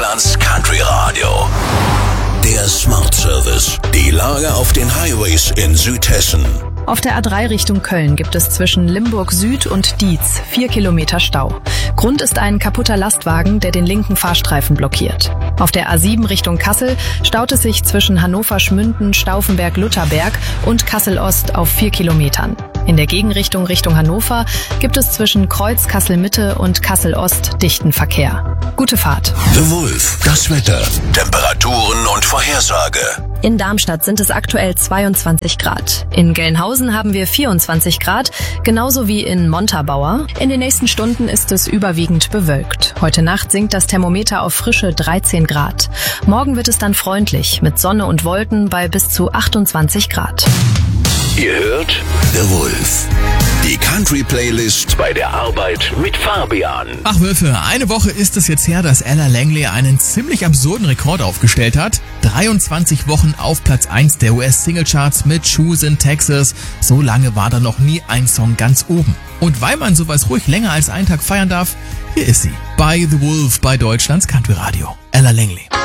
Deutschlands Country Radio. Der Smart Service. Die Lage auf den Highways in Südhessen. Auf der A3 Richtung Köln gibt es zwischen Limburg Süd und Dietz 4 Kilometer Stau. Grund ist ein kaputter Lastwagen, der den linken Fahrstreifen blockiert. Auf der A7 Richtung Kassel staut es sich zwischen Hannover-Schmünden, Stauffenberg-Lutherberg und Kassel-Ost auf 4 Kilometern. In der Gegenrichtung Richtung Hannover gibt es zwischen Kreuz Kassel-Mitte und Kassel-Ost dichten Verkehr. Gute Fahrt. The Wolf, das Wetter, Temperaturen und Vorhersage. In Darmstadt sind es aktuell 22 Grad. In Gelnhausen haben wir 24 Grad, genauso wie in Montabaur. In den nächsten Stunden ist es überwiegend bewölkt. Heute Nacht sinkt das Thermometer auf frische 13 Grad. Morgen wird es dann freundlich, mit Sonne und Wolken bei bis zu 28 Grad. Ihr hört The Wolf. Die Country-Playlist bei der Arbeit mit Fabian. Ach Wölfe, eine Woche ist es jetzt her, dass Ella Langley einen ziemlich absurden Rekord aufgestellt hat. 23 Wochen auf Platz 1 der US-Singlecharts mit Shoes in Texas. So lange war da noch nie ein Song ganz oben. Und weil man sowas ruhig länger als einen Tag feiern darf, hier ist sie. Bei The Wolf bei Deutschlands Country Radio. Ella Langley.